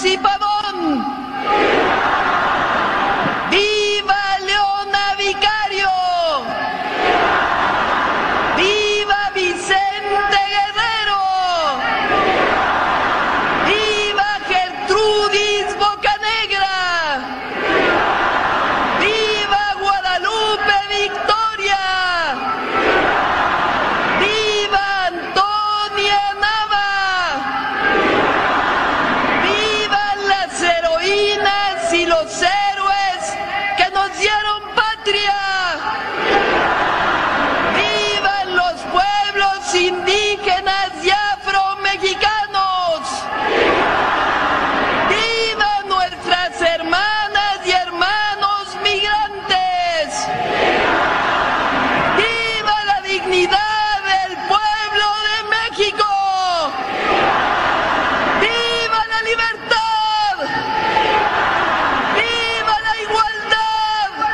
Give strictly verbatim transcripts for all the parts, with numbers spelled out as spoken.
Rosy Pavón. ¡Viva Leona Vicario! ¡Viva Vicente Guerrero! ¡Viva Gertrudis Bocanegra! ¡Viva Guadalupe Victoria! ¡Viva Antonia Nava! ¡Vivan las heroínas y los héroes que nos dieron patria! ¡Vivan los pueblos indígenas y afromexicanos! ¡Vivan nuestras hermanas y hermanos migrantes! ¡Viva la dignidad del pueblo de México! ¡Viva la libertad! ¡Viva la igualdad!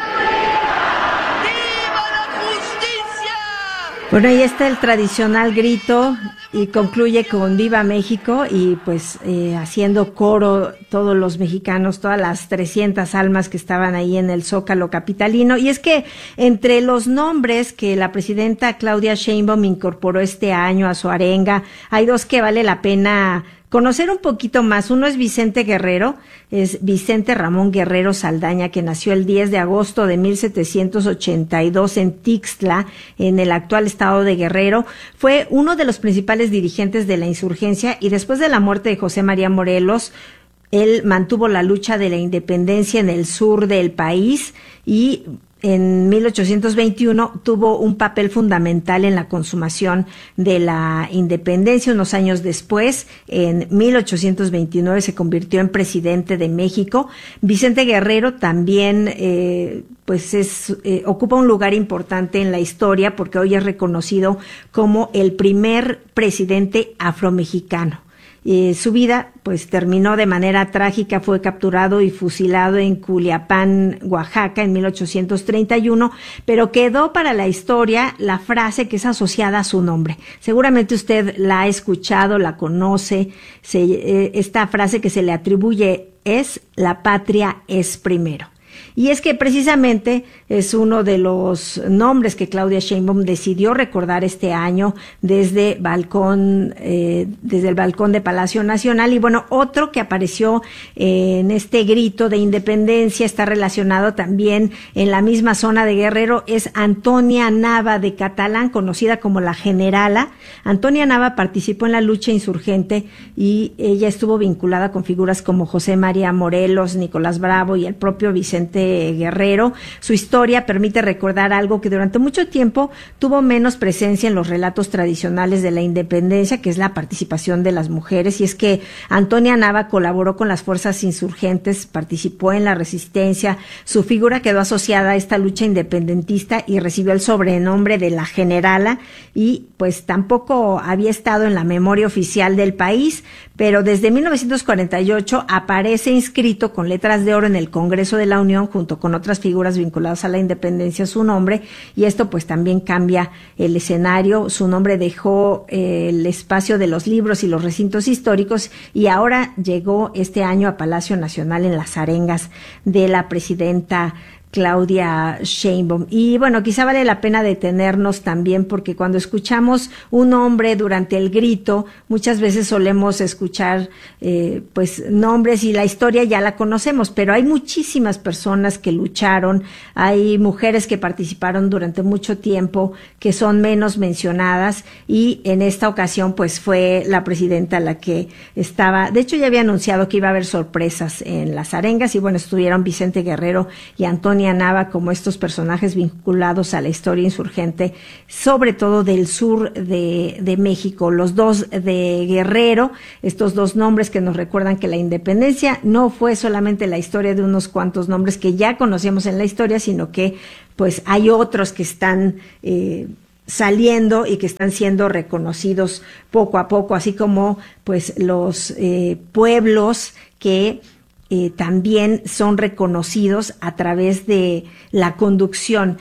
¡Viva la justicia! Bueno, ahí está el tradicional grito y concluye con Viva México y pues eh, haciendo coro todos los mexicanos, todas las trescientas almas que estaban ahí en el Zócalo capitalino. Y es que entre los nombres que la presidenta Claudia Sheinbaum incorporó este año a su arenga, hay dos que vale la pena conocer un poquito más. Uno es Vicente Guerrero, es Vicente Ramón Guerrero Saldaña, que nació el diez de agosto de mil setecientos ochenta y dos en Tixtla, en el actual estado de Guerrero. Fue uno de los principales dirigentes de la insurgencia y después de la muerte de José María Morelos, él mantuvo la lucha de la independencia en el sur del país y en mil ochocientos veintiuno tuvo un papel fundamental en la consumación de la independencia. Unos años después, en mil ochocientos veintinueve, se convirtió en presidente de México. Vicente Guerrero también eh, pues es eh, ocupa un lugar importante en la historia porque hoy es reconocido como el primer presidente afromexicano. Eh, su vida pues terminó de manera trágica, fue capturado y fusilado en Culiacán, Oaxaca, en mil ochocientos treinta y uno, pero quedó para la historia la frase que es asociada a su nombre. Seguramente usted la ha escuchado, la conoce, se, eh, esta frase que se le atribuye es: la patria es primero. Y es que precisamente es uno de los nombres que Claudia Sheinbaum decidió recordar este año desde balcón, eh, desde el balcón de Palacio Nacional. Y bueno, otro que apareció eh, en este grito de independencia, está relacionado también en la misma zona de Guerrero, es Antonia Nava de Catalán, conocida como la Generala. Antonia Nava participó en la lucha insurgente y ella estuvo vinculada con figuras como José María Morelos, Nicolás Bravo y el propio Vicente Guerrero. Su historia permite recordar algo que durante mucho tiempo tuvo menos presencia en los relatos tradicionales de la independencia, que es la participación de las mujeres, y es que Antonia Nava colaboró con las fuerzas insurgentes, participó en la resistencia, su figura quedó asociada a esta lucha independentista y recibió el sobrenombre de la Generala, y pues tampoco había estado en la memoria oficial del país, pero desde mil novecientos cuarenta y ocho aparece inscrito con letras de oro en el Congreso de la Unión junto con otras figuras vinculadas a la independencia su nombre, y esto pues también cambia el escenario. Su nombre dejó eh, el espacio de los libros y los recintos históricos y ahora llegó este año a Palacio Nacional en las arengas de la presidenta Claudia Sheinbaum. Y bueno, quizá vale la pena detenernos también porque cuando escuchamos un nombre durante el grito, muchas veces solemos escuchar eh, pues nombres y la historia ya la conocemos, pero hay muchísimas personas que lucharon, hay mujeres que participaron durante mucho tiempo que son menos mencionadas, y en esta ocasión pues fue la presidenta la que estaba, de hecho ya había anunciado que iba a haber sorpresas en las arengas, y bueno, estuvieron Vicente Guerrero y Antonio Nava como estos personajes vinculados a la historia insurgente, sobre todo del sur de, de México. Los dos de Guerrero, estos dos nombres que nos recuerdan que la independencia no fue solamente la historia de unos cuantos nombres que ya conocíamos en la historia, sino que pues hay otros que están eh, saliendo y que están siendo reconocidos poco a poco, así como pues los eh, pueblos que Eh, también son reconocidos a través de la conducción.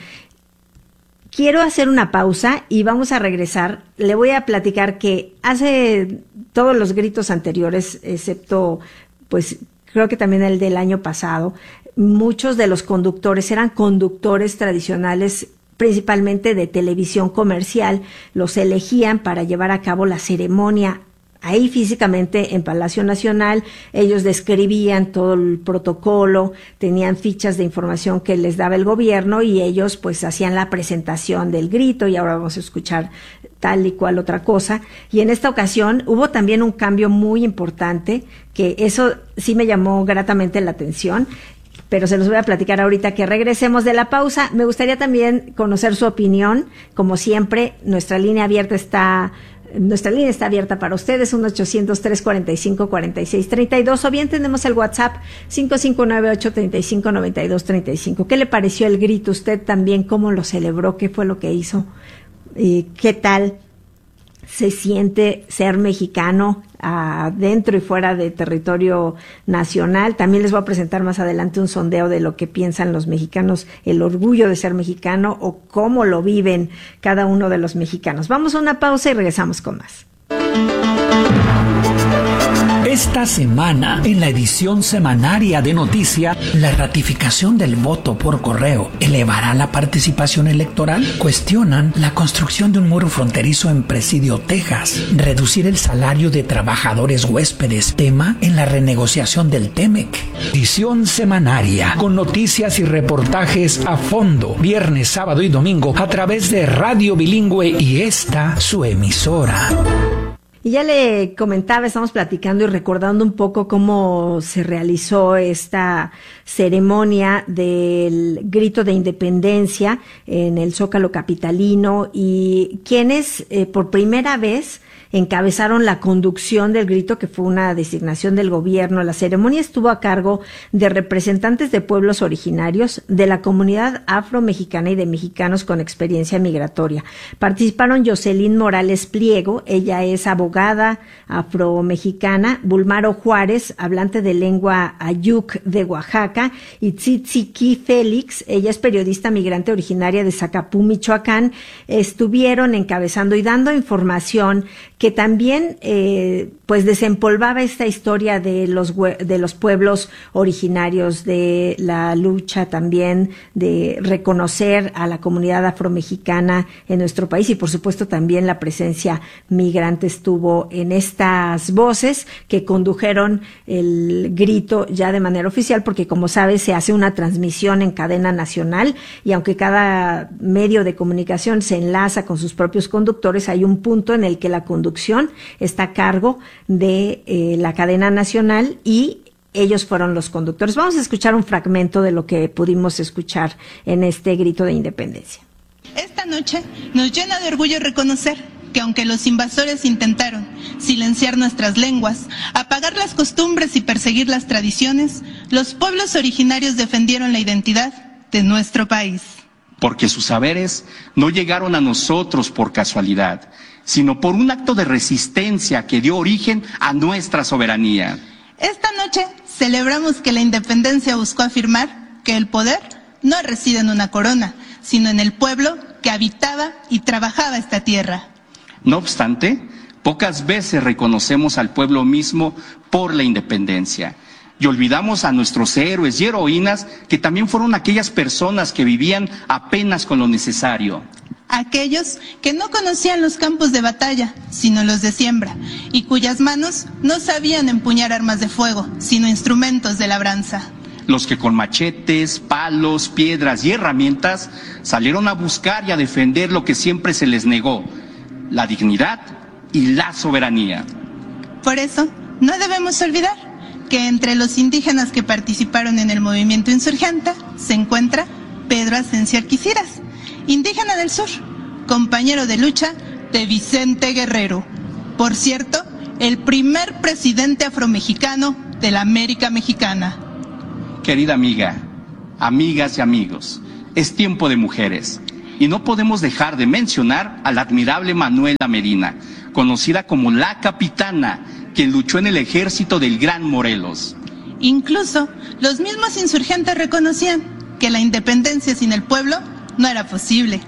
Quiero hacer una pausa y vamos a regresar. Le voy a platicar que hace todos los gritos anteriores, excepto pues creo que también el del año pasado, muchos de los conductores eran conductores tradicionales, principalmente de televisión comercial, los elegían para llevar a cabo la ceremonia ahí físicamente en Palacio Nacional. Ellos describían todo el protocolo, tenían fichas de información que les daba el gobierno y ellos pues hacían la presentación del grito, y ahora vamos a escuchar tal y cual otra cosa. Y en esta ocasión hubo también un cambio muy importante, que eso sí me llamó gratamente la atención, pero se los voy a platicar ahorita que regresemos de la pausa. Me gustaría también conocer su opinión. Como siempre, nuestra línea abierta está, nuestra línea está abierta para ustedes, uno ochocientos, trescientos cuarenta y cinco, cuarenta y seis treinta y dos, o bien tenemos el WhatsApp cinco cinco nueve, ocho tres cinco, nueve dos tres cinco. ¿Qué le pareció el grito? ¿Usted también cómo lo celebró? ¿Qué fue lo que hizo? ¿Y qué tal se siente ser mexicano uh, dentro y fuera de territorio nacional? También les voy a presentar más adelante un sondeo de lo que piensan los mexicanos, el orgullo de ser mexicano o cómo lo viven cada uno de los mexicanos. Vamos a una pausa y regresamos con más. Esta semana, en la edición semanaria de Noticia, la ratificación del voto por correo elevará la participación electoral. Cuestionan la construcción de un muro fronterizo en Presidio, Texas. Reducir el salario de trabajadores huéspedes. Tema en la renegociación del Temec. Edición semanaria con noticias y reportajes a fondo, viernes, sábado y domingo a través de Radio Bilingüe y esta su emisora. Y ya le comentaba, estamos platicando y recordando un poco cómo se realizó esta ceremonia del grito de independencia en el Zócalo capitalino, y quienes eh, por primera vez encabezaron la conducción del grito, que fue una designación del gobierno. La ceremonia estuvo a cargo de representantes de pueblos originarios, de la comunidad afro-mexicana y de mexicanos con experiencia migratoria. Participaron Jocelyn Morales Pliego, ella es abogada afro-mexicana, Bulmaro Juárez, hablante de lengua ayuk de Oaxaca, y Tzitziki Félix, ella es periodista migrante originaria de Zacapú, Michoacán. Estuvieron encabezando y dando información que también eh, pues desempolvaba esta historia de los de los pueblos originarios, de la lucha también de reconocer a la comunidad afromexicana en nuestro país, y por supuesto también la presencia migrante estuvo en estas voces que condujeron el grito ya de manera oficial, porque como sabes se hace una transmisión en cadena nacional, y aunque cada medio de comunicación se enlaza con sus propios conductores, hay un punto en el que la conducción está a cargo de eh, la cadena nacional y ellos fueron los conductores. Vamos a escuchar un fragmento de lo que pudimos escuchar en este grito de independencia. Esta noche nos llena de orgullo reconocer que aunque los invasores intentaron silenciar nuestras lenguas, apagar las costumbres y perseguir las tradiciones, los pueblos originarios defendieron la identidad de nuestro país. Porque sus saberes no llegaron a nosotros por casualidad, sino por un acto de resistencia que dio origen a nuestra soberanía. Esta noche celebramos que la independencia buscó afirmar que el poder no reside en una corona, sino en el pueblo que habitaba y trabajaba esta tierra. No obstante, pocas veces reconocemos al pueblo mismo por la independencia, y olvidamos a nuestros héroes y heroínas que también fueron aquellas personas que vivían apenas con lo necesario. Aquellos que no conocían los campos de batalla, sino los de siembra, y cuyas manos no sabían empuñar armas de fuego, sino instrumentos de labranza. Los que con machetes, palos, piedras y herramientas salieron a buscar y a defender lo que siempre se les negó, la dignidad y la soberanía. Por eso, no debemos olvidar que entre los indígenas que participaron en el movimiento insurgente se encuentra Pedro Asensio Alquiciras, indígena del sur, compañero de lucha de Vicente Guerrero. Por cierto, el primer presidente afromexicano de la América Mexicana. Querida amiga, amigas y amigos, es tiempo de mujeres, y no podemos dejar de mencionar a la admirable Manuela Medina, conocida como la Capitana, quien luchó en el ejército del Gran Morelos. Incluso los mismos insurgentes reconocían que la independencia sin el pueblo no era posible.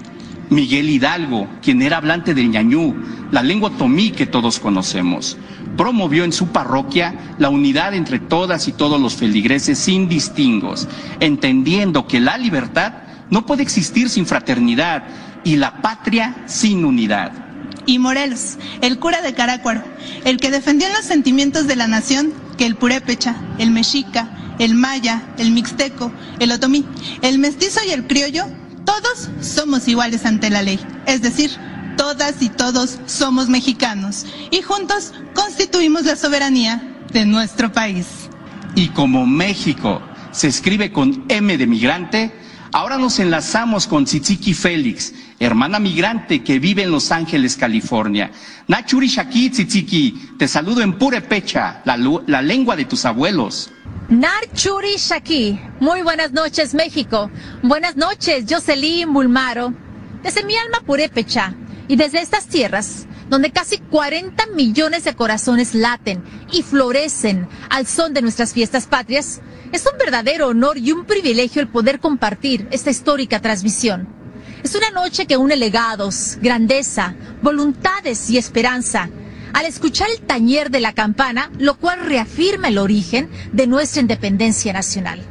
Miguel Hidalgo, quien era hablante del ñañú, la lengua otomí que todos conocemos, promovió en su parroquia la unidad entre todas y todos los feligreses sin distingos, entendiendo que la libertad no puede existir sin fraternidad y la patria sin unidad. Y Morelos, el cura de Carácuaro, el que defendió en los sentimientos de la nación que el purépecha, el mexica, el maya, el mixteco, el otomí, el mestizo y el criollo, todos somos iguales ante la ley, es decir, todas y todos somos mexicanos y juntos constituimos la soberanía de nuestro país. Y como México se escribe con M de migrante, ahora nos enlazamos con Tzitziki Félix, hermana migrante que vive en Los Ángeles, California. Nachuri Shaki, Tzitziki, te saludo en purépecha, la, la lengua de tus abuelos. Nachuri Shaki, muy buenas noches México, buenas noches Jocelyn Bulmaro, desde mi alma purépecha y desde estas tierras donde casi cuarenta millones de corazones laten y florecen al son de nuestras fiestas patrias, es un verdadero honor y un privilegio el poder compartir esta histórica transmisión. Es una noche que une legados, grandeza, voluntades y esperanza, al escuchar el tañer de la campana, lo cual reafirma el origen de nuestra independencia nacional.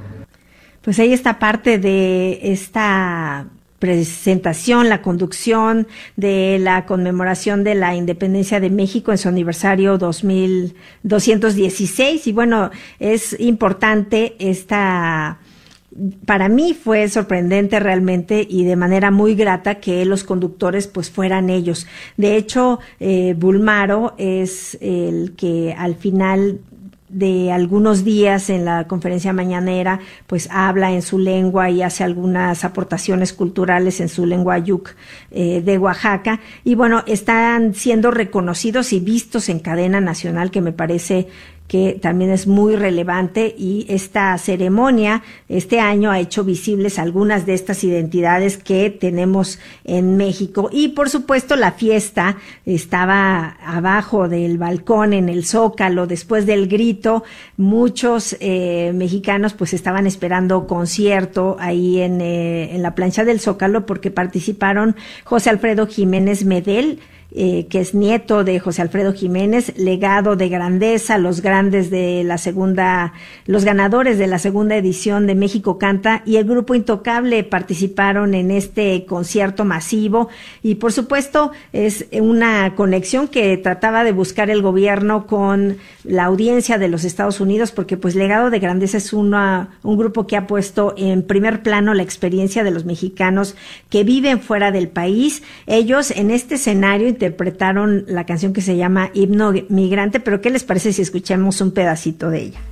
Pues ahí está parte de esta presentación, la conducción de la conmemoración de la independencia de México en su aniversario dos mil doscientos dieciséis. Y bueno, es importante esta... Para mí fue sorprendente realmente y de manera muy grata que los conductores pues fueran ellos. De hecho, eh, Bulmaro es el que al final de algunos días en la conferencia mañanera pues habla en su lengua y hace algunas aportaciones culturales en su lengua ayuk eh, de Oaxaca, y bueno, están siendo reconocidos y vistos en cadena nacional, que me parece que también es muy relevante, y esta ceremonia este año ha hecho visibles algunas de estas identidades que tenemos en México. Y por supuesto la fiesta estaba abajo del balcón en el Zócalo. Después del grito, muchos eh, mexicanos pues estaban esperando concierto ahí en, eh, en la plancha del Zócalo, porque participaron José Alfredo Jiménez Medel, Eh, que es nieto de José Alfredo Jiménez, legado de grandeza, los grandes de la segunda, los ganadores de la segunda edición de México Canta, y el grupo Intocable participaron en este concierto masivo. Y por supuesto es una conexión que trataba de buscar el gobierno con la audiencia de los Estados Unidos, porque pues Legado de Grandeza es una, un grupo que ha puesto en primer plano la experiencia de los mexicanos que viven fuera del país. Ellos en este escenario interpretaron la canción que se llama Himno Migrante, pero ¿qué les parece si escuchamos un pedacito de ella?